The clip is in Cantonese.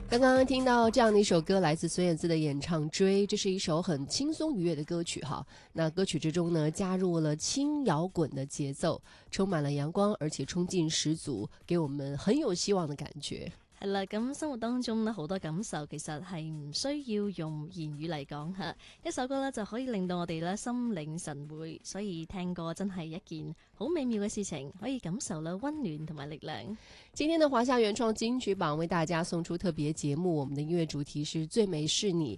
刚刚听到这样的一首歌，来自孙燕姿的演唱《追》，这是一首很轻松愉悦的歌曲哈。那歌曲之中呢，加入了轻摇滚的节奏，充满了陽光，而且衝勁十足，給我們很有希望的感覺。 係啦，咁生活當中咧好多感受，其實係唔需要用言語嚟講嚇，一首歌咧就可以令到我哋咧心領神會，所以聽歌真係一件好美妙嘅事情，可以感受到溫暖同埋力量。 今天的華夏原創金曲榜為大家送出特別節目，我們的音樂主題是最美是你。